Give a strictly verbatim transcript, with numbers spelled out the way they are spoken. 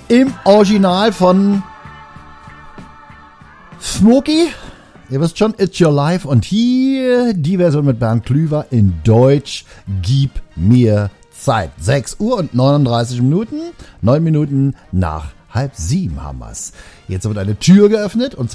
im Original von Smokey. Ihr wisst schon, It's Your Life. Und hier die Version mit Bernd Klüver in Deutsch. Gib mir Zeit. sechs Uhr und neununddreißig Minuten. neun Minuten nach halb sieben haben wir's. Jetzt wird eine Tür geöffnet und